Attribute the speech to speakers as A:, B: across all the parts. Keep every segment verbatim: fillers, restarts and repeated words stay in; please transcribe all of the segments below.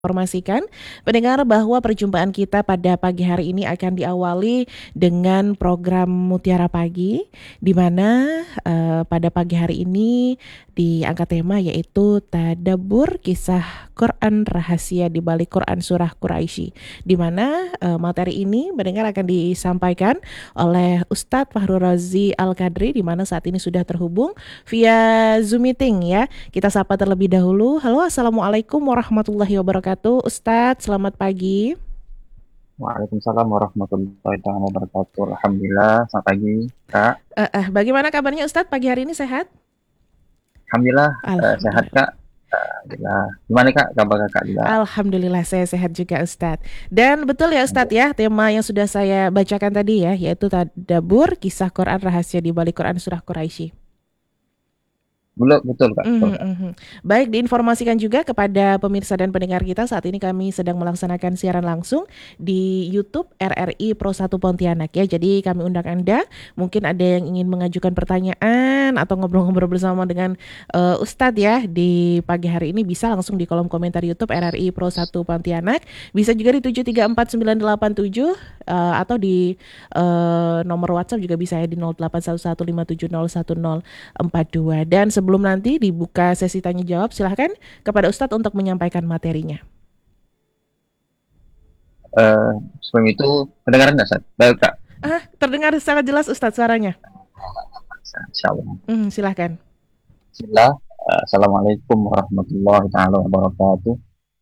A: Informasikan pendengar bahwa perjumpaan kita pada pagi hari ini akan diawali dengan program Mutiara Pagi, di mana eh, pada pagi hari ini diangkat tema yaitu Tadabbur Kisah Quran Rahasia di balik Quran Surah Quraisy, di mana eh, materi ini pendengar akan disampaikan oleh Ustadz Fahru Razi Al-Qadri, di mana saat ini sudah terhubung via Zoom meeting ya. Kita sapa terlebih dahulu. Halo, assalamualaikum warahmatullahi wabarakatuh. Ustadz, selamat pagi.
B: Waalaikumsalam warahmatullahi taala wabarakatuh. Alhamdulillah, selamat pagi, Kak.
A: Eh, eh, bagaimana kabarnya Ustadz pagi hari ini, sehat?
B: Alhamdulillah, eh, sehat,
A: Alhamdulillah.
B: Kak. Alhamdulillah. Gimana, Kak, kabar Kakak juga?
A: Alhamdulillah saya sehat juga Ustadz. Dan betul ya Ustadz ya, tema yang sudah saya bacakan tadi ya, yaitu Tadabbur Kisah Quran Rahasia di balik Quran Surah Quraisy.
B: Betul, betul, Kak. Betul,
A: Mhm,
B: Kak.
A: mhm. Baik, diinformasikan juga kepada pemirsa dan pendengar kita, saat ini kami sedang melaksanakan siaran langsung di YouTube R R I Pro satu Pontianak ya. Jadi kami undang Anda, mungkin ada yang ingin mengajukan pertanyaan atau ngobrol-ngobrol bersama dengan eh, Ustadz ya di pagi hari ini, bisa langsung di kolom komentar YouTube R R I Pro satu Pontianak. Bisa juga di tujuh tiga empat sembilan delapan tujuh eh, atau di eh, nomor WhatsApp juga bisa ya di nol delapan satu satu lima tujuh nol satu nol empat dua. Dan sebelum nanti dibuka sesi tanya jawab, silahkan kepada Ustadz untuk menyampaikan materinya.
B: Eh, sebelum itu, kedengaran nggak, Sat? Baik, Kak.
A: Ah, terdengar sangat jelas Ustadz suaranya.
B: Insyaallah.
A: Hmm, silahkan.
B: Bismillah. Eh, Assalamualaikum warahmatullahi taala wabarakatuh.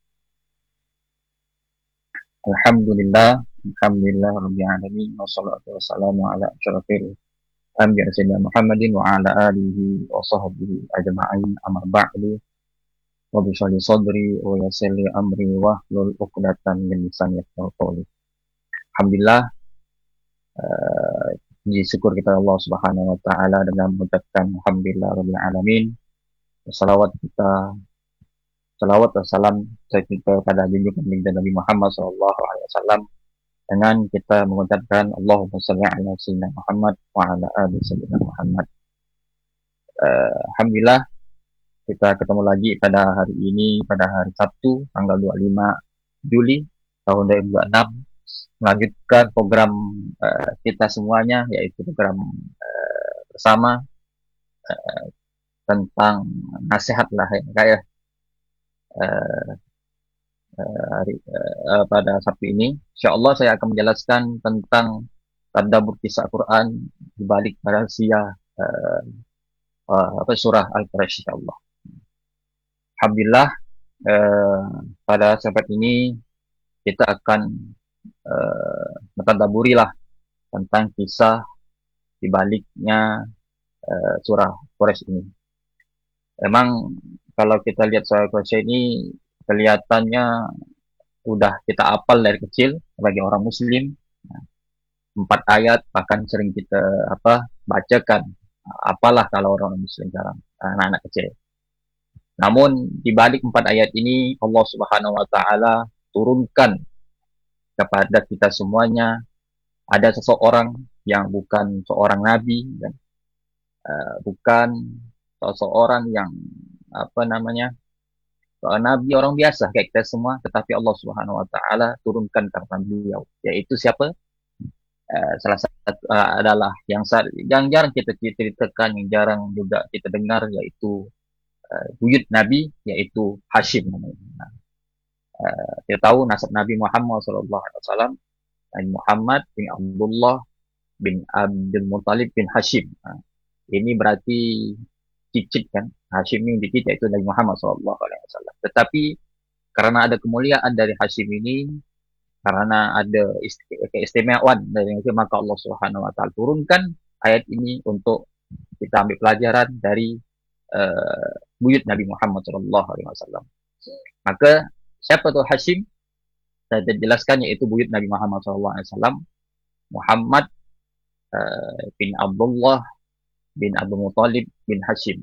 B: Alhamdulillah. Alhamdulillah Rabbil Alamin. Wassalatu wassalamu ala asyrafil anbiya sayyidina Muhammadin wa ala alihi wa sahbihi ajma'in. Amma ba'du. Wa bisholli sadri wa yassirli amri wa hlul uqdatan min lisani yafqahu qawli. Alhamdulillah, uh, puji syukur kita Allah Subhanahu wa taala dengan mengucapkan alhamdulillah rabbil alamin. Salawat kita, salawat dan salam kita pada junjungan baginda Nabi Muhammad sallallahu alaihi wasallam, dengan kita mengucapkan Allahumma shalli ala sayyidina Muhammad wa ala ali sayyidina Muhammad. Uh, alhamdulillah, kita ketemu lagi pada hari ini, pada hari Sabtu tanggal dua puluh lima Juli tahun dua ribu dua puluh enam, melanjutkan program uh, kita semuanya, yaitu program uh, bersama uh, tentang nasihat lah ya kayak uh, uh, hari, uh, pada Sabtu ini. Insya Allah saya akan menjelaskan tentang tadabbur kisah Quran di balik rahasia uh, uh, apa surah Al-Quraisy, insya Allah. Alhamdulillah, uh, pada saat ini kita akan uh, mentadaburi lah tentang kisah di baliknya uh, surah Quraisy ini. Emang kalau kita lihat surah Quraisy ini kelihatannya udah kita hafal dari kecil bagi orang Muslim. Empat ayat bahkan sering kita apa bacakan. Apalah kalau orang Muslim sekarang, anak-anak kecil. Namun di balik empat ayat ini Allah Subhanahu Wa Taala turunkan kepada kita semuanya ada seseorang yang bukan seorang nabi dan uh, bukan seseorang yang apa namanya seorang nabi, orang biasa kayak kita semua, tetapi Allah Subhanahu Wa Taala turunkan karena beliau, yaitu siapa? Uh, salah satu uh, adalah yang yang jarang kita ceritakan, yang jarang juga kita dengar, yaitu uh, buyut Nabi, yaitu Hashim namanya. Nah, uh, kita tahu nasab Nabi Muhammad Sallallahu Alaihi Wasallam, Nabi Muhammad bin Abdullah bin Abdul Muttalib bin Hashim. Nah, ini berarti cicit kan, Hashim ini dikit, yaitu Nabi Muhammad Sallallahu Alaihi Wasallam. Tetapi karena ada kemuliaan dari Hashim ini, karena ada keistimewaan dari itu, maka Allah Subhanahu Wa Taala turunkan ayat ini untuk kita ambil pelajaran dari uh, buyut Nabi Muhammad Sallallahu Alaihi Wasallam. Maka siapa tuh Hashim? Saya jelaskan, yaitu buyut Nabi Muhammad Sallallahu Alaihi Wasallam, Muhammad uh, bin Abdullah bin Abdul Muttalib bin Hashim.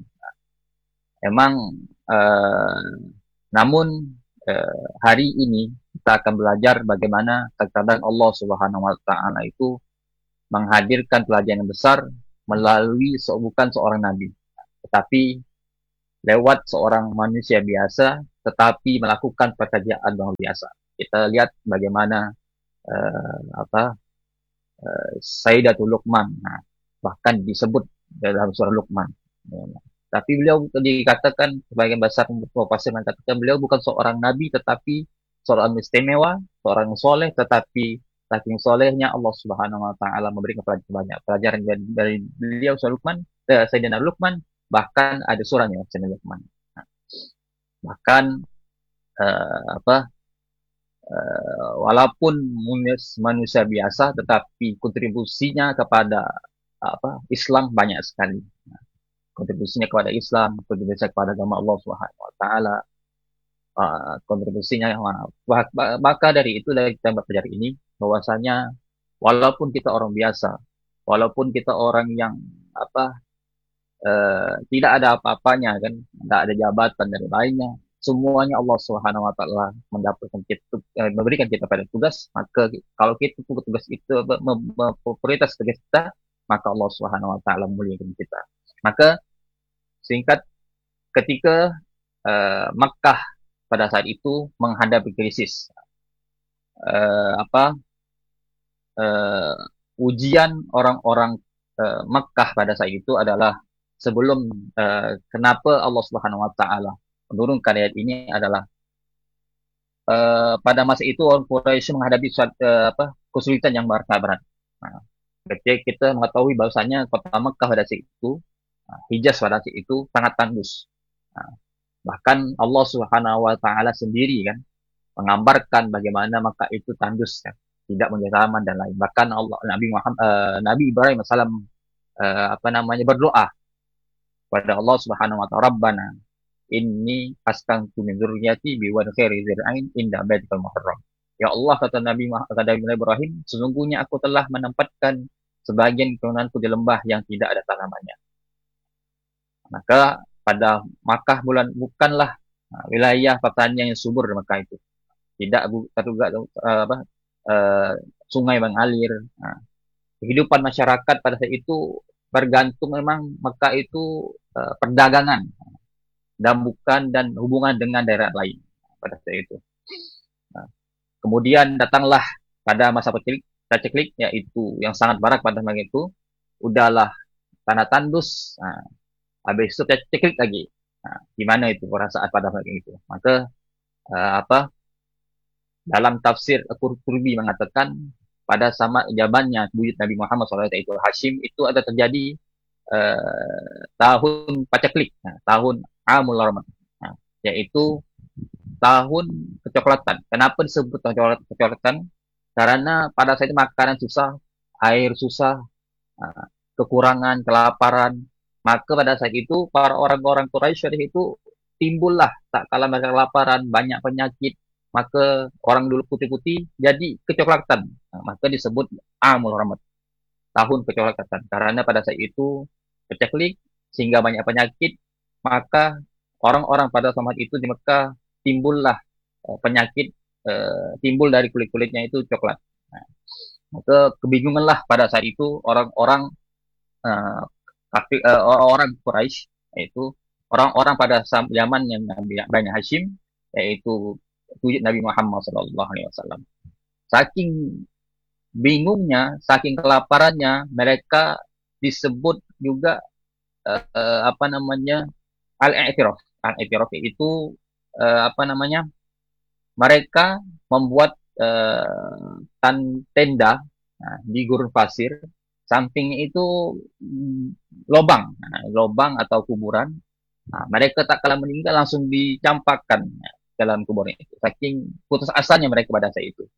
B: Emang uh, namun uh, hari ini kita akan belajar bagaimana terkadang Allah Subhanahu Wa Taala itu menghadirkan pelajaran yang besar melalui bukan seorang nabi, tetapi lewat seorang manusia biasa, tetapi melakukan pekerjaan luar biasa. Kita lihat bagaimana uh, apa uh, Sayyidatul Luqman, nah, bahkan disebut dalam surah Luqman. Ya, tapi beliau dikatakan sebagai bahasa pemufasir mengatakan beliau bukan seorang nabi tetapi seorang istimewa, seorang soleh, tetapi saking solehnya Allah Subhanahu Wa Taala memberikan banyak pelajaran dari, dari beliau Luqman, eh, Sayyidina Luqman, bahkan ada surahnya Sayyidina Luqman. Nah, bahkan uh, apa uh, walaupun manusia biasa, tetapi kontribusinya kepada apa Islam banyak sekali. Nah, kontribusinya kepada Islam, kontribusinya kepada agama Allah Subhanahu Wa Taala, uh, kontribusinya yang mana. Maka dari itu dari kita belajar ini bahwasanya walaupun kita orang biasa, walaupun kita orang yang apa uh, tidak ada apa-apanya kan, tidak ada jabatan dan lainnya, semuanya Allah Subhanahu Wa Taala mendapatkan kita, eh, memberikan kita pada tugas. Maka kalau kita tugas itu prioritas tugas kita, maka Allah Subhanahu Wa Taala memuliakan kita. Maka singkat, ketika uh, Makkah pada saat itu menghadapi krisis, uh, apa uh, ujian orang-orang uh, Makkah pada saat itu adalah sebelum uh, kenapa Allah Subhanahu Wa Taala menurunkan ayat ini adalah uh, pada masa itu orang Quraisy menghadapi suatu uh, apa kesulitan yang berat. Nah, ketika kita mengetahui bahwasanya kota Makkah pada saat itu, nah, Hijaz pada saat itu sangat tandus. Nah, bahkan Allah Subhanahu Wa Taala sendiri kan menggambarkan bagaimana Makkah itu tandus kan, tidak punya halaman dan lain. Bahkan Allah Nabi Muhammad uh, Nabi Ibrahim alaihissalam uh, apa namanya berdoa pada Allah Subhanahu Wa Taala, Rabbana inni askantu min dzurriyyati biwadin ghairi dzir'ain inda baitikal muharram. Ya Allah, kata Nabi kata Nabi Ibrahim, sesungguhnya aku telah menempatkan sebagian keturunanku di lembah yang tidak ada tanamannya. Maka pada Makkah bulan bukanlah nah, wilayah pertanian yang subur di Makkah itu. Tidak terduga uh, apa uh, sungai mengalir. Nah, kehidupan masyarakat pada saat itu bergantung memang Makkah itu uh, perdagangan dan bukan dan hubungan dengan daerah lain pada saat itu. Nah, kemudian datanglah pada masa paceklik, yaitu yang sangat barak pada masa itu, udahlah tanah tandus. Nah, habis itu paceklik lagi. Nah, gimana itu perasaan pada masa itu? Maka uh, apa dalam tafsir Al-Qurtubi mengatakan pada sama zamannya buyut Nabi Muhammad shallallahu alaihi wasallam, Hashim, itu ada terjadi uh, tahun paceklik, nah, tahun Amul Rahmat, nah, yaitu tahun kecoklatan. Kenapa disebut kecoklatan? Karena pada saat itu makanan susah, air susah, nah, kekurangan, kelaparan. Maka pada saat itu para orang-orang Quraisy itu timbullah tak kala mereka kelaparan, banyak penyakit, maka orang dulu putih-putih jadi kecoklatan. Nah, maka disebut Amul Rahmat, tahun kecoklatan. Karena pada saat itu peceklik sehingga banyak penyakit, maka orang-orang pada zaman itu di Mekah timbullah uh, penyakit uh, timbul dari kulit-kulitnya itu coklat. Nah, maka kebingunganlah pada saat itu orang-orang uh, kafir, uh, orang Quraisy, yaitu orang-orang pada zaman yang Bani Hashim, yaitu wujud Nabi Muhammad shallallahu alaihi wasallam. Saking bingungnya, saking kelaparannya, mereka disebut juga uh, uh, apa namanya al-i'tiraf. Al-i'tiraf itu uh, apa namanya? Mereka membuat uh, tan tenda nah, di gurun pasir, sampingnya itu mm, lobang, nah, lobang atau kuburan. Nah, mereka tak kala meninggal langsung dicampakkan nah, dalam kuburan itu. Saking putus asanya mereka pada saat itu.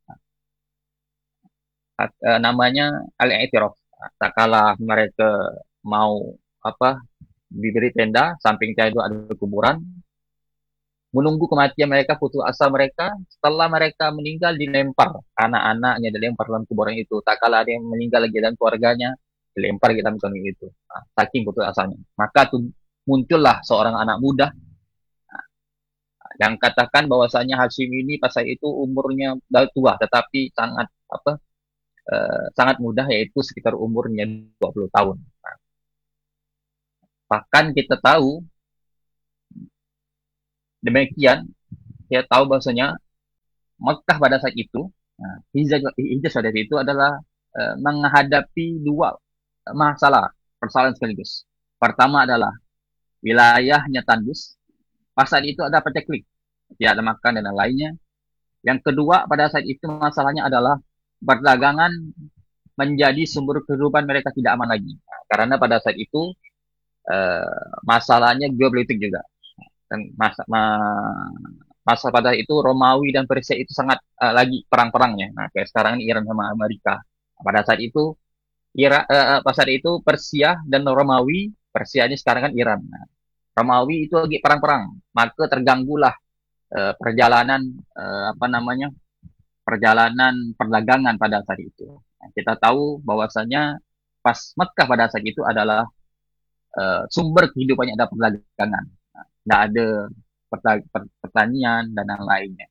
B: Nah, uh, namanya al-i'tiraf. Nah, tak kala mereka mau apa diberi tenda, samping tenda itu ada kuburan, menunggu kematian mereka, putus asa mereka, setelah mereka meninggal dilempar, anak-anaknya dilempar dalam kuburan itu, tak kala ada yang meninggal lagi dan keluarganya, dilempar ke dalam kuburan itu, nah, saking putus asanya. Maka tuh muncullah seorang anak muda nah, yang katakan bahwasanya Hashim ini pas itu umurnya sudah tua, tetapi sangat apa eh, sangat mudah, yaitu sekitar umurnya dua puluh tahun. Nah, bahkan kita tahu Demikian kita tahu bahwasanya Mekah pada saat itu, nah, hijaz, hijaz pada saat itu adalah uh, menghadapi dua masalah, persoalan sekaligus. Pertama adalah wilayahnya tandus, pas saat itu ada paceklik, tidak ada makan dan lainnya. Yang kedua pada saat itu masalahnya adalah perdagangan menjadi sumber kehidupan mereka tidak aman lagi. Nah, karena pada saat itu uh, masalahnya geopolitik juga. Dan masa, ma, masa pada itu Romawi dan Persia itu sangat uh, lagi perang-perangnya. Nah, kayak sekarang ini Iran sama Amerika. Pada saat itu Ira, uh, pada saat itu Persia dan Romawi, Persia ini sekarang kan Iran. Nah, Romawi itu lagi perang-perang, maka terganggulah uh, perjalanan uh, apa namanya? perjalanan perdagangan pada saat itu. Nah, kita tahu bahwasanya pas Mekah pada saat itu adalah uh, sumber kehidupannya ada perdagangan. Nah, tidak ada pertanian dan lain-lainnya.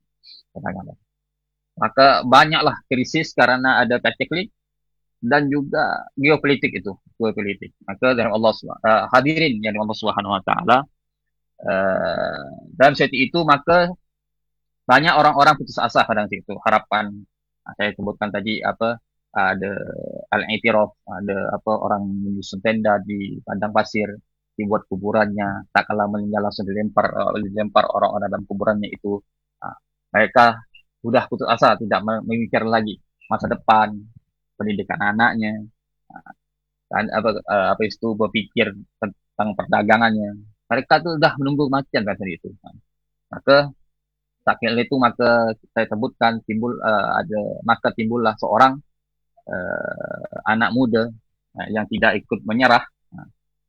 B: Maka banyaklah krisis karena ada paceklik dan juga geopolitik itu, geopolitik. Maka dari Allah uh, hadirin yang Allah Subhanahu wa taala uh, dalam saat itu maka banyak orang-orang putus asa pada saat itu. Harapan saya sebutkan tadi apa ada al-i'tiraf, ada apa orang menyusun tenda di padang pasir, dibuat kuburannya, tak kalah meninggal langsung dilempar uh, dilempar orang-orang dalam kuburannya itu. Nah, mereka sudah putus asa, tidak memikir lagi masa depan, pendidikan anaknya, dan apa uh, apa itu berpikir tentang perdagangannya. Mereka tuh sudah menunggu kematian kan itu. Nah, maka saking itu maka saya sebutkan timbul uh, ada maka timbullah seorang uh, anak muda uh, yang tidak ikut menyerah. Nah,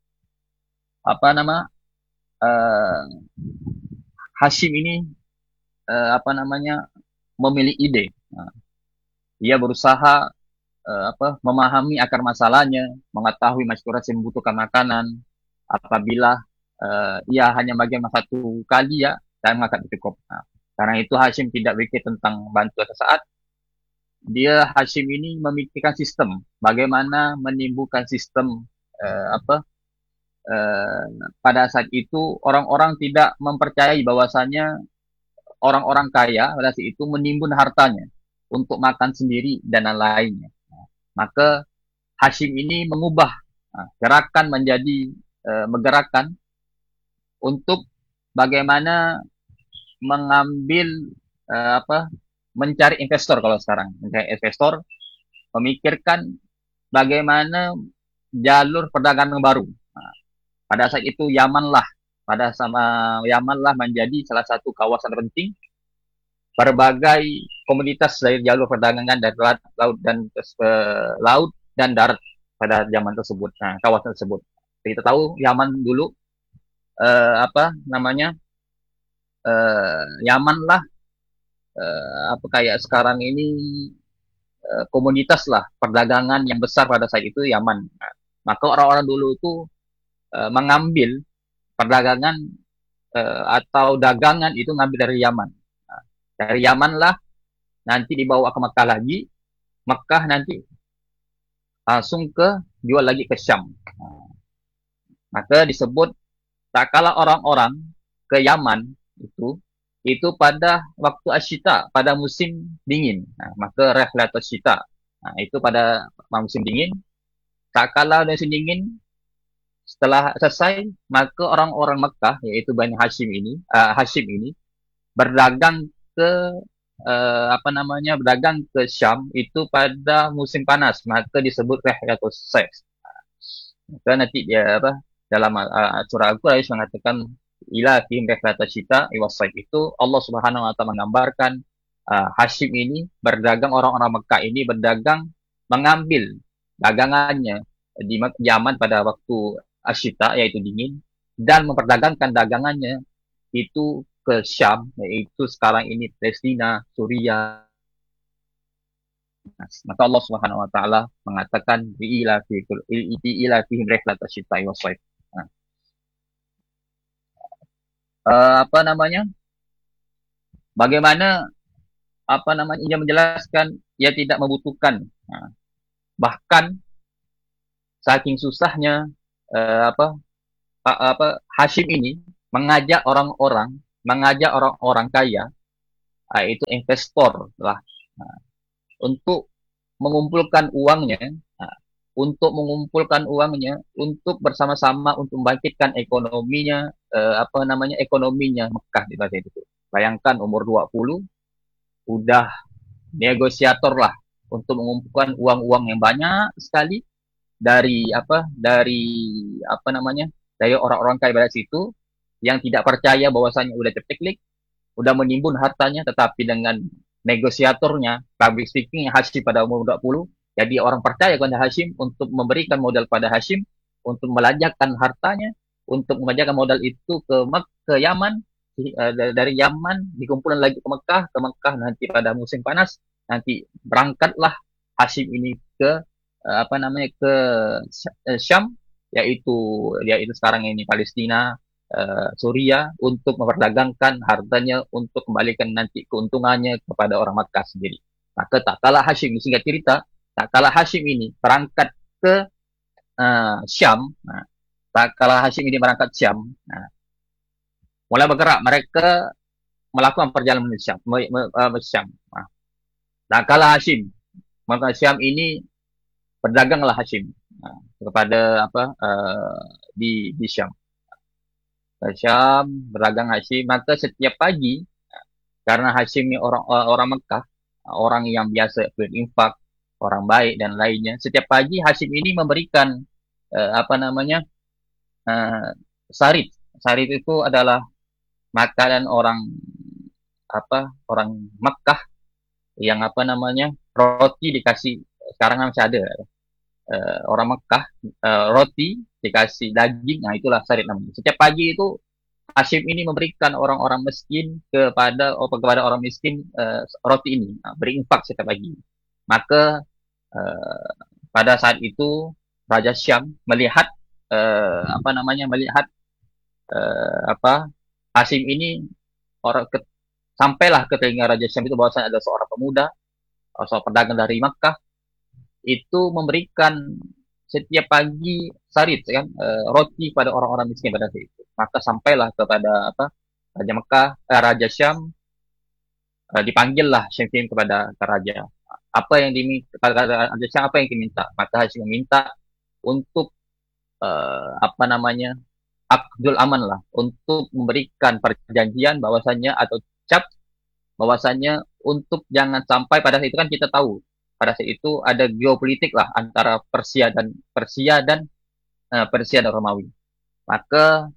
B: apa nama uh, Hashim ini uh, apa namanya memilih ide. Nah, dia berusaha uh, apa memahami akar masalahnya, mengetahui masyarakat yang membutuhkan makanan. Apabila uh, ia hanya bagian satu kali ya, saya mengangkat cukup. Nah, karena itu Hashim tidak pikir tentang bantuan sesaat. Dia Hashim ini memikirkan sistem, bagaimana menimbulkan sistem uh, apa uh, pada saat itu orang-orang tidak mempercayai bahwasanya orang-orang kaya pada saat itu menimbun hartanya untuk makan sendiri dan lain-lainnya. Maka Hashim ini mengubah nah, gerakan menjadi uh, menggerakkan untuk bagaimana mengambil uh, apa mencari investor kalau sekarang mencari investor memikirkan bagaimana jalur perdagangan baru. Nah, pada saat itu Yamanlah pada sama Yamanlah menjadi salah satu kawasan penting berbagai komunitas dari jalur perdagangan dari laut, laut dan uh, laut dan darat pada zaman tersebut. Nah, kawasan tersebut. Kita tahu Yaman dulu uh, apa namanya uh, Yaman lah uh, apa kayak sekarang ini uh, komunitas lah perdagangan yang besar pada saat itu Yaman. Nah, maka orang-orang dulu itu uh, mengambil perdagangan uh, atau dagangan itu ngambil dari Yaman. Nah, dari Yaman lah nanti dibawa ke Mekah lagi, Mekah nanti langsung ke jual lagi ke Syam. Nah, maka disebut tak kalah orang-orang ke Yaman itu itu pada waktu asyita, pada musim dingin. Nah, maka rehlat asyita. Nah, itu pada musim dingin. Tak kalah musim dingin, setelah selesai, maka orang-orang Mekah, yaitu Bani Hashim ini, uh, Hashim ini, berdagang ke uh, apa namanya, berdagang ke Syam itu pada musim panas, maka disebut rehlatus sayf. Maka nanti dia apa dalam uh, surah Al-Qur'an mengatakan ila fi rehlatus syita iwasayf itu Allah Subhanahu wa taala menggambarkan uh, Hashim ini berdagang orang-orang Mekah ini berdagang mengambil dagangannya di Yaman pada waktu asyita yaitu dingin dan memperdagangkan dagangannya itu ke Syam yaitu sekarang ini Palestina, Suriah. Maka Allah Subhanahu wa taala mengatakan ila fi ila fi rehlatus syita iwasayf. Nah, uh, apa namanya? Bagaimana apa namanya ia menjelaskan ia tidak membutuhkan. Nah, bahkan saking susahnya uh, apa apa Hashim ini mengajak orang-orang mengajak orang-orang kaya, ah, itu investor lah, nah, untuk mengumpulkan uangnya, nah, untuk mengumpulkan uangnya, untuk bersama-sama untuk membangkitkan ekonominya, eh, apa namanya ekonominya Mekah di bahasa itu. Bayangkan umur dua puluh udah negosiator lah untuk mengumpulkan uang-uang yang banyak sekali dari apa dari apa namanya dari orang-orang kaya pada situ yang tidak percaya bahwasanya udah terteklik, udah menimbun hartanya, tetapi dengan negosiatornya, public speaking Hashim pada umur dua puluh, jadi orang percaya kepada Hashim untuk memberikan modal pada Hashim, untuk melajakkan hartanya, untuk membajakan modal itu ke Mek ke Yaman, eh, dari Yaman dikumpulkan lagi ke Mekah, ke Mekah nanti pada musim panas, nanti berangkatlah Hashim ini ke eh, apa namanya ke eh, Syam, yaitu yaitu sekarang ini Palestina, eh, Suria, untuk memperdagangkan hartanya untuk kembalikan nanti keuntungannya kepada orang Makkah sendiri. Maka tak kalah Hashim, singkat cerita, tak kalah Hashim ini berangkat ke eh, Syam, nah, tak kalah Hashim ini berangkat Syam, nah, mulai bergerak mereka melakukan perjalanan ke Syam, me, me, uh, Syam. Nah, tak kalah Hashim, maka Syam ini berdaganglah Hashim, nah, kepada apa uh, di di Syam. Ke Syam, berdagang Hashim, maka setiap pagi, karena Hashim ini orang orang Mekah, orang yang biasa berinfak, orang baik dan lainnya. Setiap pagi Hashim ini memberikan eh, apa namanya eh, sarit. Sarit itu adalah makanan orang apa orang Mekah yang apa namanya roti dikasih, sekarang masih ada eh, orang Mekah, eh, roti dikasih daging, nah itulah sarit namanya. Setiap pagi itu Hashim ini memberikan orang-orang miskin kepada oh, kepada orang miskin uh, roti ini, uh, berinfak setiap pagi. Maka uh, pada saat itu Raja Syam melihat uh, apa namanya melihat uh, apa Hashim ini orang ke, sampailah ke telinga Raja Syam itu bahwasanya ada seorang pemuda, seorang pedagang dari Makkah itu memberikan setiap pagi sarit kan uh, roti pada orang-orang miskin pada saat itu. Maka sampailah kepada apa Raja Mekah, eh, Raja Syam, eh, dipanggillah Syamsin kepada raja. Apa yang diminta Raja Syam, apa yang diminta? Maka Hashim meminta untuk eh, apa namanya Abdul Aman lah, untuk memberikan perjanjian bahwasanya atau cap bahwasanya untuk jangan sampai, pada saat itu kan kita tahu pada saat itu ada geopolitik lah antara Persia dan Persia dan uh, Persia dan Romawi. Maka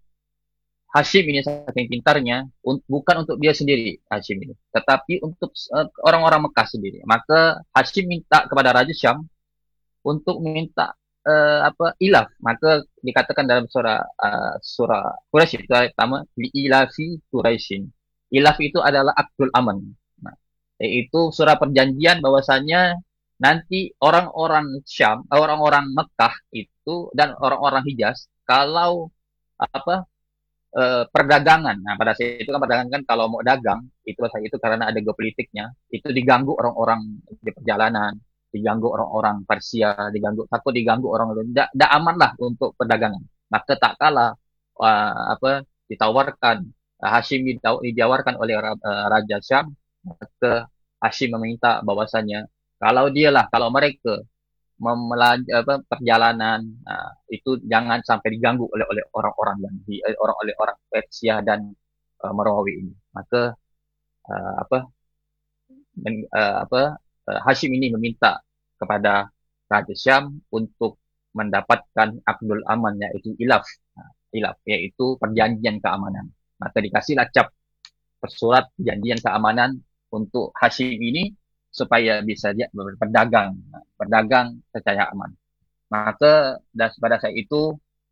B: Hashim ini saking pintarnya, un- bukan untuk dia sendiri Hashim ini, tetapi untuk uh, orang-orang Mekah sendiri. Maka Hashim minta kepada Raja Syam untuk minta uh, apa ilaf. Maka dikatakan dalam surah uh, surah Quraisy itu ayat pertama, li ilafi Quraisyin. Ilaf itu adalah akdul aman. Nah, yaitu surah perjanjian bahwasanya nanti orang-orang Syam, orang-orang Mekah itu dan orang-orang Hijaz kalau apa eh, perdagangan. Nah, pada saat itu kan perdagangan kan kalau mau dagang, itu pada saat itu karena ada geopolitiknya, itu diganggu orang-orang di perjalanan, diganggu orang-orang Persia, diganggu takut diganggu orang lain. Tidak aman lah untuk perdagangan. Maka tak kalah uh, apa ditawarkan uh, Hashim ditawarkan oleh uh, Raja Syam ke Hashim meminta bahwasanya kalau dialah kalau mereka memelaj apa, perjalanan nah, itu jangan sampai diganggu oleh oleh orang-orang yang di eh, orang oleh orang Persia dan uh, Merawi ini. Maka uh, apa men, uh, apa uh, Hashim ini meminta kepada Raja Syam untuk mendapatkan Abdul Aman, yaitu ilaf. Nah, ilaf yaitu perjanjian keamanan. Maka dikasihlah cap surat perjanjian keamanan untuk Hashim ini supaya bisa dia berdagang, berdagang secara aman. Maka pada saat itu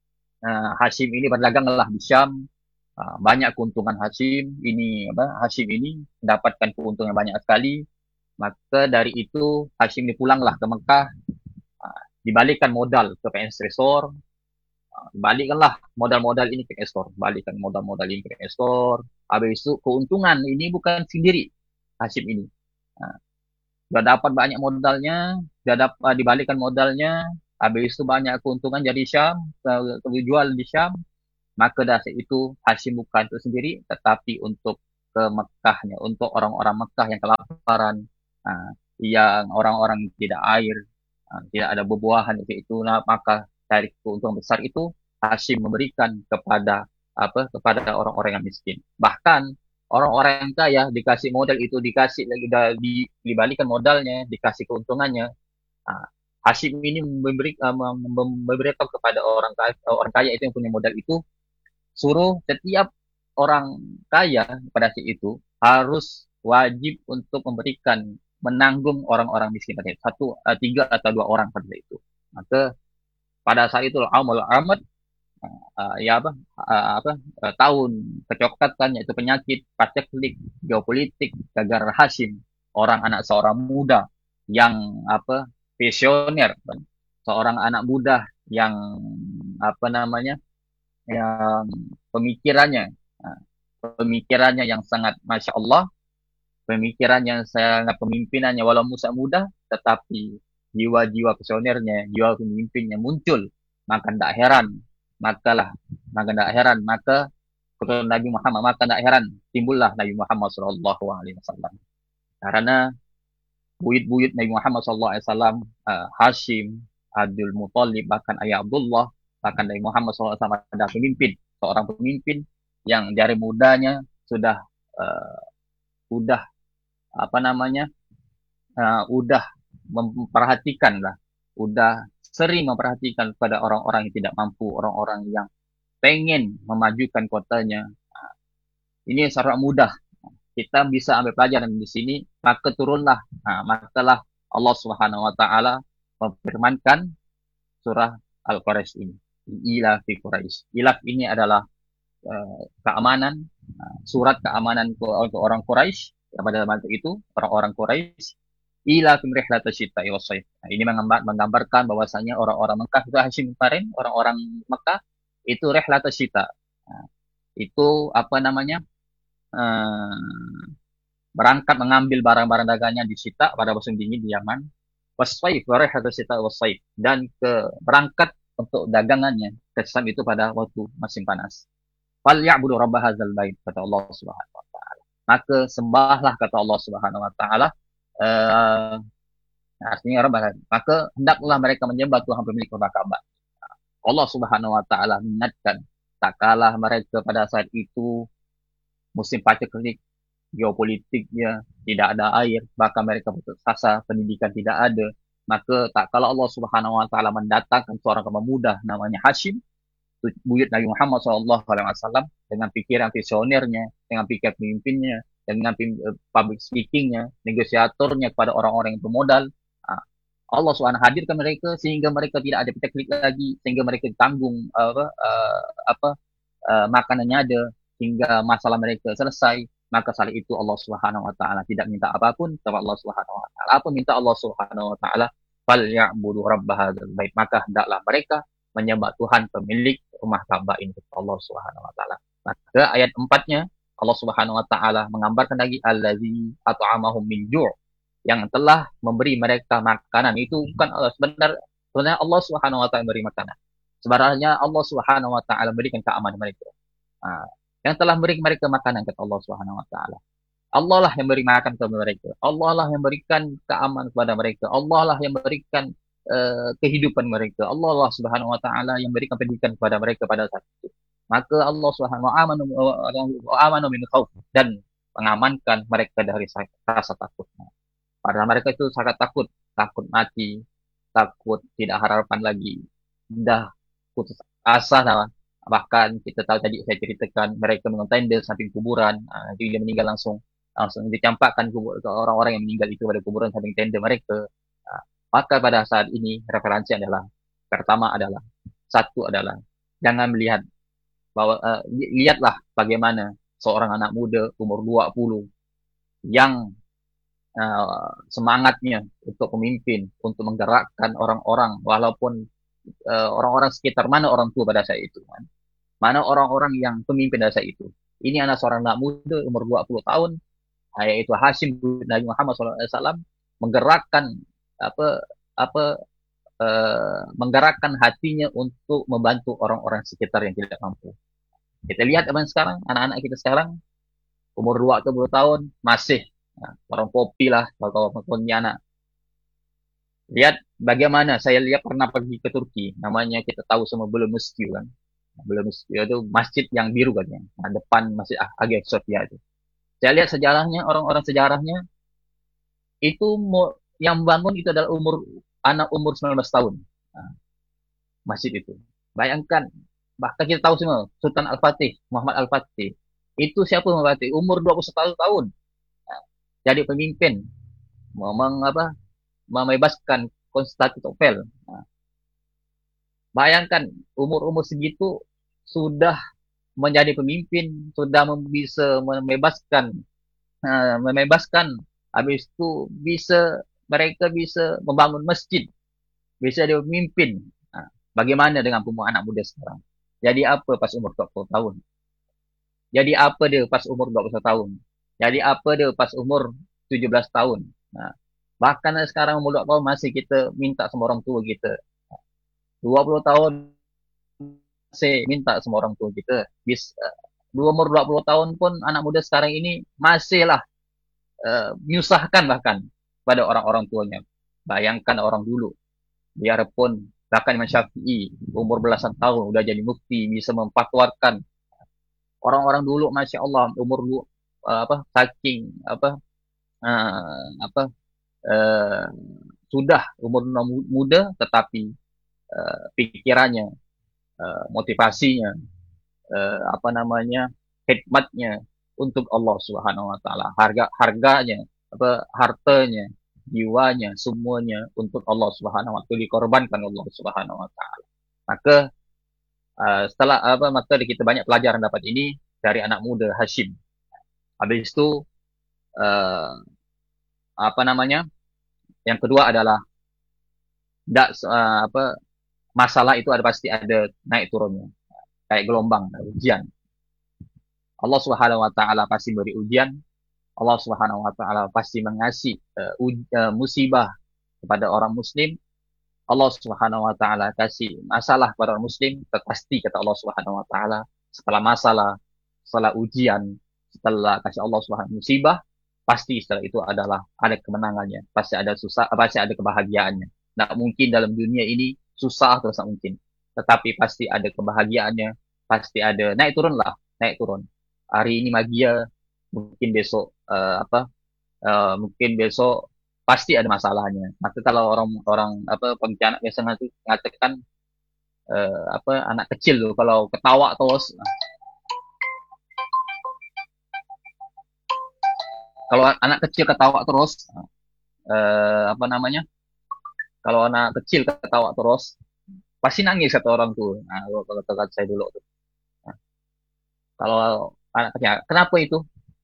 B: uh, Hashim ini berdaganglah di Syam. Uh, banyak keuntungan Hashim ini apa Hashim ini mendapatkan keuntungan banyak sekali. Maka dari itu Hashim ini pulanglah ke Mekah, uh, dibalikkan modal ke P S Resort, uh, balikkanlah modal-modal ini ke investor, balikkan modal-modal ini ke investor. Habis itu keuntungan ini bukan sendiri Hashim ini. Uh, Sudah dapat banyak modalnya, sudah dapat dibalikkan modalnya, habis itu banyak keuntungan jadi Syam, jual di Syam, Maka dari itu Hashim bukan itu sendiri, tetapi untuk ke Mekkahnya, untuk orang-orang Mekkah yang kelaparan, ah, yang orang-orang tidak air, ah, tidak ada buah-buahan itu, itu nah, maka dari keuntungan besar itu Hashim memberikan kepada apa kepada orang-orang yang miskin. Bahkan orang-orang yang kaya dikasih modal itu, dikasih lagi da- di, dibalikan modalnya, dikasih keuntungannya. Ah, Hashim ini memberi uh, mem- mem- memberitahu kepada orang kaya, orang kaya itu yang punya modal itu, suruh setiap orang kaya pada saat itu harus wajib untuk memberikan, menanggung orang-orang miskin tadi, satu, eh, tiga atau dua orang pada saat itu. Maka pada saat itu amal amat, eh, ya apa eh, apa eh, tahun kecokatan, yaitu penyakit paceklik, geopolitik, gagal Hashim, orang anak seorang muda yang apa visioner, kan? Seorang anak muda yang apa namanya, yang pemikirannya, nah, pemikirannya yang sangat masya Allah, pemikirannya sangat, pemimpinannya walau musa muda, tetapi jiwa-jiwa visionernya, jiwa pemimpinnya muncul. Maka tidak heran, makalah, maka tidak heran, maka keturunan Nabi Muhammad, maka tidak heran timbullah Nabi Muhammad Shallallahu Alaihi Wasallam. Karena buyut-buyut Nabi Muhammad Shallallahu Alaihi Wasallam, uh, Hashim, Abdul Muthalib, bahkan ayah Abdullah, bahkan Nabi Muhammad Shallallahu Alaihi Wasallam adalah pemimpin, seorang pemimpin yang dari mudanya sudah uh, udah apa namanya, uh, udah memperhatikan lah, udah sering memperhatikan pada orang-orang yang tidak mampu, orang-orang yang pengen memajukan kotanya. Ini sangat mudah kita bisa ambil pelajaran di sini. Maka turunlah, nah, makalah Allah Subhanahu Wa Taala memfirmankan surah Al-Quraisy ini. Ilaf fi Quraisy. Ilaf ini adalah uh, keamanan, uh, surat keamanan untuk orang Quraisy. Ya, pada waktu itu orang-orang Quraisy, ila fi rihlata syita'i was-shaif. Nah, ini menggambar, menggambarkan bahwasanya orang-orang Mekah itu, Hashim kemarin, orang-orang Mekah itu rihlata syita. Nah, itu apa namanya? Uh, berangkat mengambil barang-barang dagangnya di Sita pada musim dingin di Yaman. Wasfaif, warihata Sita wasfaif. Dan ke berangkat untuk dagangannya ke Syam itu pada waktu musim panas. Fal ya'budu rabb hadzal bait, kata Allah Subhanahu wa taala. Maka sembahlah, kata Allah Subhanahu wa taala, eh, artinya rabb, maka hendaklah mereka menyembah Tuhan pemilik Ka'bah. Allah Subhanahu wa taala mengingatkan, tak kalah mereka pada saat itu musim paceklik, geopolitiknya tidak ada air, bahkan mereka putus asa, pendidikan tidak ada. Maka tak kalau Allah Subhanahu Wa Taala mendatangkan seorang pemuda namanya Hashim, buyut Nabi Muhammad Shallallahu Alaihi Wasallam, dengan pikiran visionernya, dengan pikiran pemimpinnya, dengan public speakingnya, negosiatornya kepada orang-orang yang bermodal. Allah Subhanahu hadirkan mereka sehingga mereka tidak ada pecah lagi, sehingga mereka tanggung apa uh, apa uh, makanannya ada, hingga masalah mereka selesai. Maka saat itu Allah Subhanahu wa taala tidak minta apapun kepada Allah Subhanahu wa taala. Apa minta Allah Subhanahu wa taala? Fal ya'budu rabb hadzal bait. Maka hendaklah mereka menyembah Tuhan pemilik rumah Ka'bah ini, Allah Subhanahu wa taala. Maka ayat empatnya Allah Subhanahu wa taala menggambarkan lagi allazi at'amahum min ju', yang telah memberi mereka makanan. Itu bukan Allah, sebenarnya sebenarnya Allah Subhanahu wa taala memberi makanan. Sebenarnya Allah Subhanahu wa taala memberikan keamanan mereka. Nah, yang telah memberi mereka makanan, kata Allah Subhanahu wa taala. Allah lah yang beri makan kepada mereka. Allah lah yang berikan keamanan kepada mereka. Allah lah yang berikan uh, kehidupan mereka. Allah lah Subhanahu wa taala yang berikan pendidikan kepada mereka pada saat itu. Maka Allah Subhanahu wa amanu min khauf, dan mengamankan mereka dari rasa takut. Padahal mereka itu sangat takut, takut mati, takut tidak harapan lagi, dah putus asa. Nah, bahkan kita tahu tadi saya ceritakan mereka mengonten tenda samping kuburan, uh, dia meninggal langsung langsung dicampakkan kubur, ke orang-orang yang meninggal itu pada kuburan samping tenda mereka. Uh, maka pada saat ini referensi adalah, pertama adalah, satu adalah jangan melihat bahwa uh, lihatlah bagaimana seorang anak muda umur dua puluh yang uh, semangatnya untuk pemimpin, untuk menggerakkan orang-orang, walaupun uh, orang-orang sekitar, mana orang tua pada saat itu, kan? Mana orang-orang yang pemimpin pada saat itu. Ini anak seorang anak muda umur dua puluh tahun, yaitu Hashim bin Nabi Muhammad shallallahu alaihi wasallam, menggerakkan apa apa uh, menggerakkan hatinya untuk membantu orang-orang sekitar yang tidak mampu. Kita lihat zaman sekarang, anak-anak kita sekarang, umur dua atau dua tahun, masih nah, warung kopi lah, kalau Pontianak. Lihat bagaimana, saya lihat pernah pergi ke Turki, namanya kita tahu semua belum Mesir kan. Belum Mesir itu masjid yang biru kan ya, nah, depan Masjid Hagia Sophia itu. Saya lihat sejarahnya, orang-orang sejarahnya, itu yang bangun itu adalah umur anak umur sembilan belas tahun. Nah, masjid itu. Bayangkan, bahkan kita tahu semua, Sultan Al-Fatih, Muhammad Al-Fatih. Itu siapa Muhammad Al-Fatih? Umur dua puluh satu tahun. Nah, jadi pemimpin, memang apa, membebaskan Konstantinopel. Nah, bayangkan, umur-umur segitu sudah menjadi pemimpin, sudah bisa membebaskan, uh, membebaskan, habis itu bisa mereka bisa membangun masjid, bisa dia memimpin. Nah, bagaimana dengan pemua anak muda sekarang? Jadi apa pas umur dua puluh tahun? Jadi apa dia pas umur dua puluh satu tahun? Jadi apa dia pas umur tujuh belas tahun? Nah, bahkan sekarang umur dua puluh tahun masih kita minta sama orang tua kita. dua puluh tahun masih minta sama orang tua kita. Bis, uh, umur dua puluh tahun pun anak muda sekarang ini masihlah uh, menyusahkan bahkan pada orang-orang tuanya. Bayangkan orang dulu, biarpun bahkan Imam Syafi'i umur belasan tahun udah jadi mufti, bisa memfatwakan. Orang-orang dulu masya Allah umur lu uh, apa saking apa uh, apa uh, sudah umur muda tetapi uh, pikirannya, uh, motivasinya, uh, apa namanya khidmatnya untuk Allah Subhanahu Wa Taala, harga harganya apa hartanya, jiwanya, semuanya untuk Allah Subhanahu Wa Taala, dikorbankan Allah Subhanahu Wa Taala. Maka uh, setelah apa maka kita banyak pelajaran dapat ini dari anak muda Hashim. Habis itu uh, apa namanya? Yang kedua adalah dak uh, apa masalah itu ada pasti ada naik turunnya. Kayak gelombang, ujian. Allah Subhanahu wa taala pasti beri ujian. Allah Subhanahu wa taala pasti mengasih uh, uh, musibah kepada orang muslim. Allah Subhanahu wa taala kasih masalah kepada orang muslim, pasti kata Allah Subhanahu wa taala, setelah masalah, setelah ujian, setelah kasih Allah Subhanahu musibah, pasti setelah itu adalah ada kemenangannya, pasti ada susah, pasti ada kebahagiaannya. Nah, mungkin dalam dunia ini susah terus mungkin, tetapi pasti ada kebahagiaannya, pasti ada naik turun lah, naik turun. Hari ini magia, mungkin besok uh, apa? Uh, mungkin besok pasti ada masalahnya. Maka kalau orang-orang apa pembicara biasa nanti mengatakan uh, apa anak kecil loh kalau ketawa terus, kalau anak kecil ketawa terus, uh, apa namanya? Kalau anak kecil ketawa terus, pasti nangis kata orang tuh. Nah, kalau kata saya dulu tuh. Nah, kalau anak kecil, kenapa itu?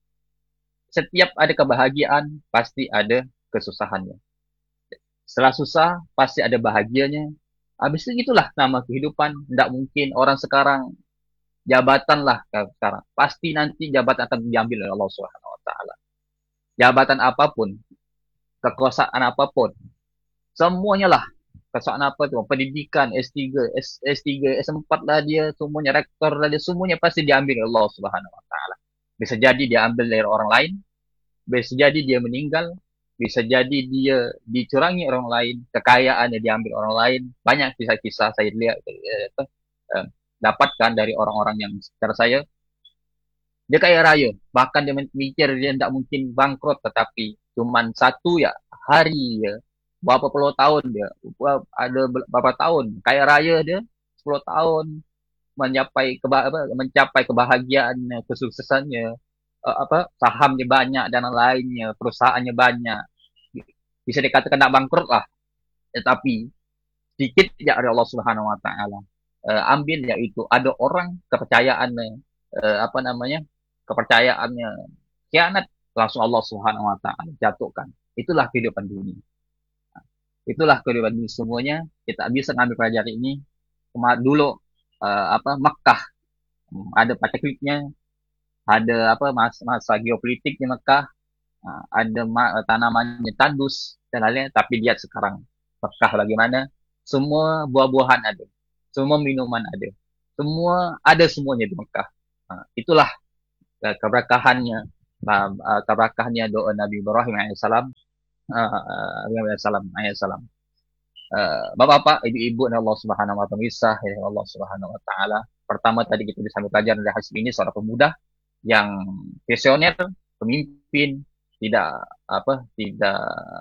B: Setiap ada kebahagiaan, pasti ada kesusahannya. Setelah susah, pasti ada bahagianya. Habis itu gitulah nama kehidupan. Tidak mungkin orang sekarang jabatan lah sekarang. Pasti nanti jabatan akan diambil oleh Allah Subhanahu Wa Taala. Jabatan apapun, kekuasaan apapun, semuanya lah. Kekuasaan apa tuh? Pendidikan, S tiga, S, S3, S empat lah dia, semuanya rektor lah dia, semuanya pasti diambil oleh Allah Subhanahu Wa Taala. Bisa jadi diambil dari orang lain, bisa jadi dia meninggal, bisa jadi dia dicurangi orang lain, kekayaannya diambil orang lain. Banyak kisah-kisah saya lihat eh, eh, dapatkan dari orang-orang yang secara saya dia kaya raya, bahkan dia mikir dia tidak mungkin bangkrut, tetapi cuman satu ya hari ya berapa puluh tahun dia ada berapa tahun kaya raya dia sepuluh tahun mencapai keba apa, mencapai kebahagiaannya, kesuksesannya, uh, apa sahamnya banyak dan lainnya, perusahaannya banyak, bisa dikatakan tidak bangkrut lah, tetapi sedikit ya dari Allah Subhanahu Wa Taala uh, ambil, yaitu ada orang kepercayaannya, uh, apa namanya kepercayaannya khianat, langsung Allah Subhanahu Wa Taala jatuhkan. Itulah kehidupan dunia. Itulah kehidupan dunia semuanya. Kita bisa ngambil pelajaran ini. Kemarin dulu uh, apa Mekah ada pacekliknya, ada apa masa, masa geopolitik di Mekah, uh, ada ma- tanamannya tandus dan lainnya. Tapi lihat sekarang Mekah bagaimana, semua buah-buahan ada, semua minuman ada, semua ada semuanya di Mekah. Itulah uh, keberkahannya uh, uh, keberkahannya doa Nabi Ibrahim alaihissalam uh, alaihissalam alaihissalam. Uh, Bapak-bapak, ibu-ibu dan Allah Subhanahu wa taala misah ya Allah Subhanahu wa taala. Pertama tadi kita bisa ambil pelajaran dari hadis ini seorang pemuda yang visioner, pemimpin, tidak apa tidak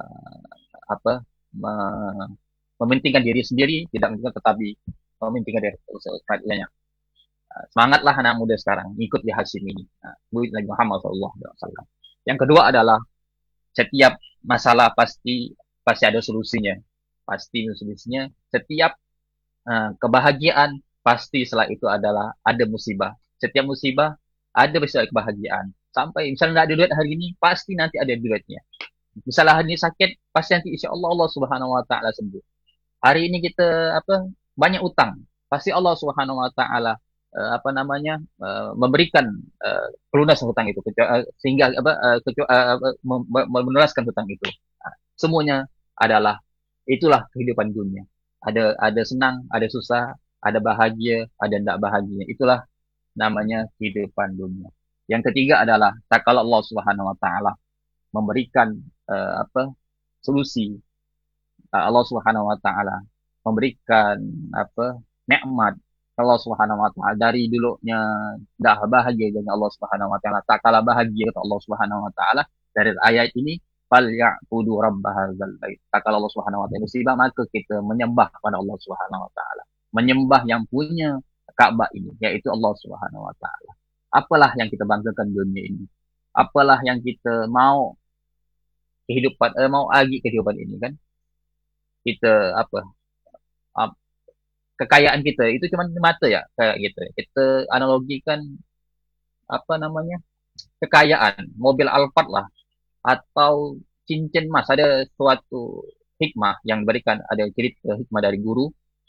B: apa me, mementingkan diri sendiri, tidak mementingkan tetapi mementingkan diri lainnya. Semangatlah anak muda sekarang, ikut di hasil ini. Nah, Nabi Muhammad shallallahu alaihi wasallam. Yang kedua adalah setiap masalah pasti pasti ada solusinya. Pasti ada solusinya. Setiap uh, kebahagiaan pasti setelah itu adalah ada musibah. Setiap musibah ada besok kebahagiaan. Sampai misalnya tidak ada duit hari ini, pasti nanti ada duitnya. Misalnya hari ini sakit, pasti nanti insya Allah Allah Subhanahu Wa Taala sembuh. Hari ini kita apa banyak utang, pasti Allah Subhanahu Wa Taala uh, apa namanya uh, memberikan uh, pelunasan hutang itu uh, sehingga apa uh, uh, menuntaskan hutang itu. Nah, semuanya adalah itulah kehidupan dunia. Ada ada senang, ada susah, ada bahagia, ada tidak bahagia. Itulah namanya kehidupan dunia. Yang ketiga adalah tak kalau Allah Subhanahu Wa Taala memberikan uh, apa solusi, uh, Allah Subhanahu Wa Taala memberikan apa nikmat Allah Subhanahu Wa Taala dari dulunya dah bahagia dengan Allah Subhanahu Wa Taala, tak kalah bahagia kata Allah Subhanahu Wa Taala dari ayat ini, fal ya'budu rabb hadzal bait. Tak kalah Allah Subhanahu Wa Taala musibah, maka kita menyembah kepada Allah Subhanahu Wa Taala, menyembah yang punya Ka'bah ini, yaitu Allah Subhanahu Wa Taala. Apalah yang kita banggakan dunia ini, apalah yang kita mau kehidupan eh, mau agi kehidupan ini kan, kita apa uh, kekayaan kita itu cuma mata ya kayak gitu. Kita analogikan apa namanya kekayaan mobil Alphard lah atau cincin emas. Ada suatu hikmah yang diberikan, ada cerita hikmah dari guru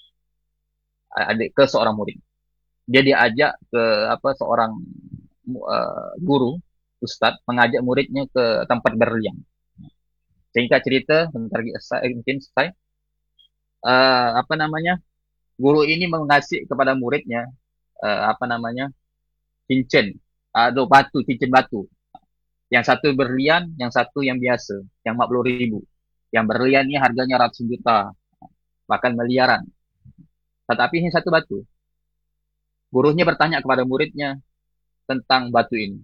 B: adik ke seorang murid. Dia diajak ke apa seorang uh, guru ustadz mengajak muridnya ke tempat berlian. Singkat cerita, bentar lagi mungkin selesai. Uh, apa namanya? Guru ini mengasih kepada muridnya uh, apa namanya? cincin, atau batu, cincin batu. Yang satu berlian, yang satu yang biasa, yang empat puluh ribu. Yang berlian ini harganya ratusan juta, bahkan miliaran. Tetapi ini satu batu. Gurunya bertanya kepada muridnya tentang batu ini.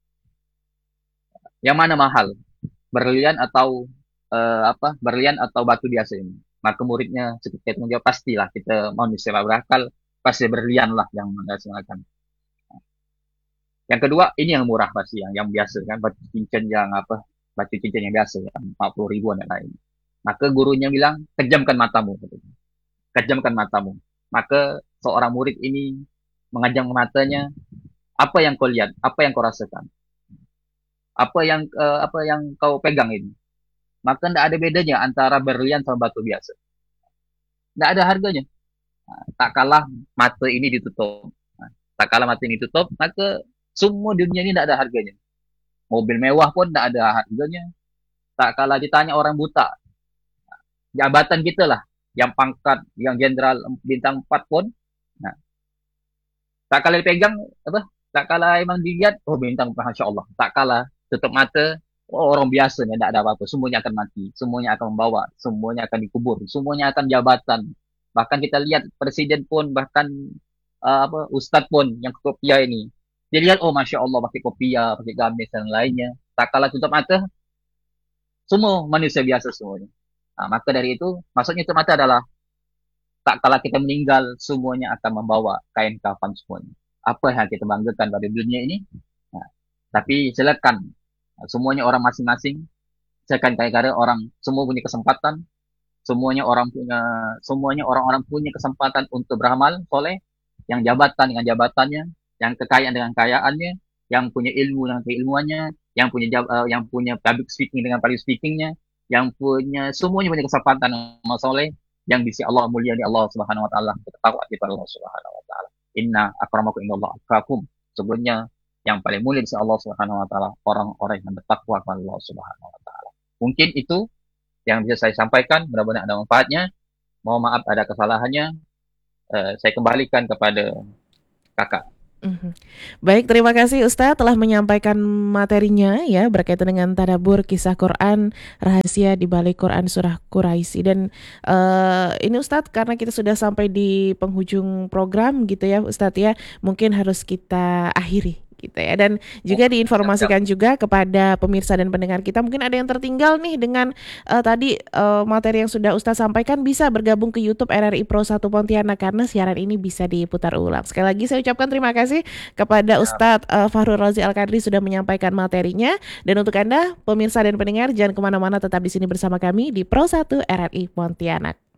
B: Yang mana mahal? Berlian atau uh, apa? Berlian atau batu biasa ini? Maka muridnya seketika menjawab, pastilah kita manusia berakal, pasti berlian lah yang menghasilkan. Yang kedua, ini yang murah pasti, yang, yang biasa kan, batu cincin yang apa? Batu cincin yang biasa, yang empat puluh ribu dan lain. Maka gurunya bilang, kejamkan matamu. Kejamkan matamu. Maka seorang murid ini mengajang matanya, apa yang kau lihat, apa yang kau rasakan, apa yang uh, apa yang kau pegang ini. Maka tidak ada bedanya antara berlian sama batu biasa. Tidak ada harganya. Nah, tak kalah mata ini ditutup. Nah, tak kalah mata ini ditutup, maka semua dunia ini tidak ada harganya. Mobil mewah pun tidak ada harganya. Tak kalah ditanya orang buta, jabatan kita lah, yang pangkat, yang jenderal bintang empat pun, nah, tak kalah dipegang, apa? Tak kalah emang dilihat, oh bintang, masya Allah. Tak kalah tutup mata, oh, orang biasa tidak ada apa-apa, semuanya akan mati, semuanya akan membawa, semuanya akan dikubur, semuanya akan jabatan. Bahkan kita lihat presiden pun, bahkan uh, apa ustadz pun yang kopiah ini, dia lihat oh masya Allah pakai kopiah, pakai gamis dan lainnya. Tak kalah tutup mata, semua manusia biasa semuanya. Nah, maka dari itu, maksudnya tutup mata adalah tak kalah kita meninggal, semuanya akan membawa kain kafan semuanya. Apa yang kita banggakan pada dunia ini? Nah, tapi silakan. Semuanya orang masing-masing, seakan kayak orang semua punya kesempatan, semuanya orang punya, semuanya orang-orang punya kesempatan untuk beramal soleh, yang jabatan dengan jabatannya, yang kekayaan dengan kekayaannya, yang punya ilmu dengan keilmuannya, yang punya uh, yang punya public speaking dengan public speakingnya, yang punya semuanya punya kesempatan amal soleh, yang di sisi Allah mulia di Allah Subhanahu Wa Taala, bertakwa kepada Allah Subhanahu Wa Taala. Inna akramakum indallahi atqakum. Sebenarnya yang paling mulia di Allah Subhanahu Wa Taala orang-orang yang bertakwa kepada Allah Subhanahu Wa Taala. Mungkin itu yang bisa saya sampaikan, mudah-mudahan ada manfaatnya. Mohon maaf ada kesalahannya. Uh, saya kembalikan kepada kakak.
A: Mhm. Baik, terima kasih Ustadz telah menyampaikan materinya ya berkaitan dengan tadabbur kisah Quran, rahasia di balik Quran surah Quraisy. Dan eh, ini Ustadz karena kita sudah sampai di penghujung program gitu ya Ustadz ya, mungkin harus kita akhiri gitu ya. Dan
B: Oh,
A: juga
B: siap siap.
A: diinformasikan juga kepada pemirsa dan pendengar kita mungkin ada yang tertinggal nih dengan eh, tadi eh, materi yang sudah Ustadz sampaikan, bisa bergabung ke YouTube R R I Pro satu Pontianak karena siaran ini bisa diputar ulang. Sekali lagi saya ucapkan terima kasih kepada
B: Siap.
A: Ustadz uh, Fahrul Razi Al-Kadri sudah menyampaikan materinya. Dan untuk Anda, pemirsa dan pendengar, jangan kemana-mana, tetap di sini bersama kami di Pro satu R R I Pontianak.